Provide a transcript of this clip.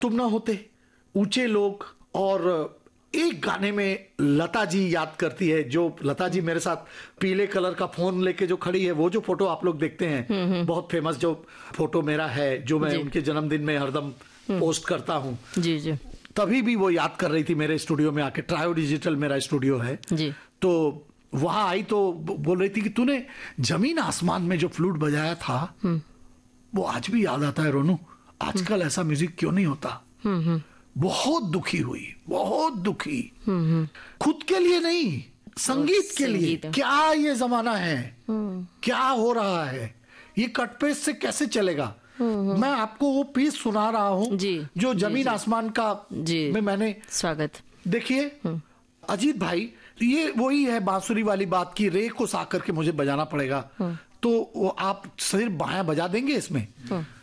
तुम ना होते, ऊंचे लोग, और एक गाने में लता जी याद करती है, जो लता जी मेरे साथ पीले कलर का फोन लेके जो खड़ी है, वो जो फोटो आप लोग देखते हैं, बहुत फेमस जो फोटो मेरा है, जो मैं उनके जन्मदिन में हरदम पोस्ट करता हूँ जी जी। तभी भी वो याद कर रही थी मेरे स्टूडियो में आके। ट्रायो डिजिटल मेरा स्टूडियो है जी। तो वहां आई तो बोल रही थी कि तूने जमीन आसमान में जो फ्लूट बजाया था वो आज भी याद आता है रोनू, आजकल ऐसा म्यूजिक क्यों नहीं होता। बहुत दुखी हुई, बहुत दुखी। खुद के लिए नहीं, संगीत के लिए। क्या ये जमाना है, क्या हो रहा है, ये कटपेज से कैसे चलेगा। मैं आपको वो पीस सुना रहा हूँ जो जमीन आसमान का में मैंने स्वागत। देखिए अजीत भाई, ये वही है बांसुरी वाली बात की, रे को सा करके मुझे बजाना पड़ेगा, तो वो आप सिर्फ बायां बजा देंगे इसमें।